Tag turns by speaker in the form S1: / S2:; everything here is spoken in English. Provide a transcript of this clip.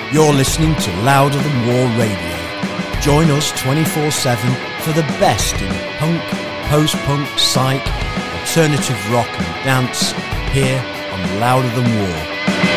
S1: You're listening to Louder Than War Radio. Join us 24/7 for the best in punk, post-punk, psych, alternative rock and dance here on Louder Than War.